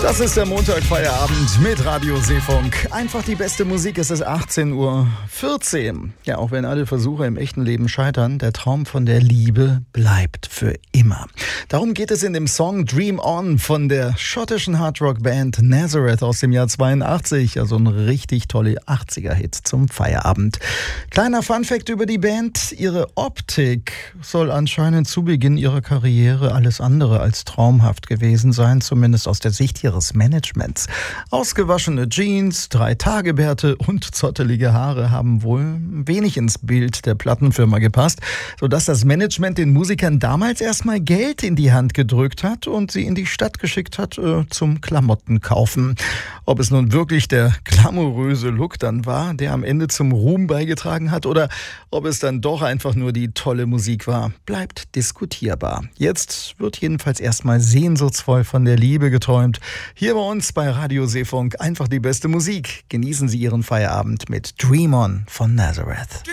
Das ist der Montagfeierabend mit Radio Seefunk. Einfach die beste Musik. Es ist 18:14 Uhr. Ja, auch wenn alle Versuche im echten Leben scheitern, der Traum von der Liebe bleibt für immer. Darum geht es in dem Song Dream On von der schottischen Hardrock-Band Nazareth aus dem Jahr 82. Also ein richtig toller 80er-Hit zum Feierabend. Kleiner Funfact über die Band. Ihre Optik soll anscheinend zu Beginn ihrer Karriere alles andere als traumhaft gewesen sein, zumindest aus der Sicht ihres Managements. Ausgewaschene Jeans, 3-Tage-Bärte und zottelige Haare haben wohl wenig ins Bild der Plattenfirma gepasst, sodass das Management den Musikern damals erstmal Geld in die Hand gedrückt hat und sie in die Stadt geschickt hat zum Klamottenkaufen. Ob es nun wirklich der glamouröse Look dann war, der am Ende zum Ruhm beigetragen hat, oder ob es dann doch einfach nur die tolle Musik war, bleibt diskutierbar. Jetzt wird jedenfalls erstmal sehnsuchtsvoll von der Liebe geträumt. Hier bei uns bei Radio Seefunk einfach die beste Musik. Genießen Sie Ihren Feierabend mit Dream On von Nazareth.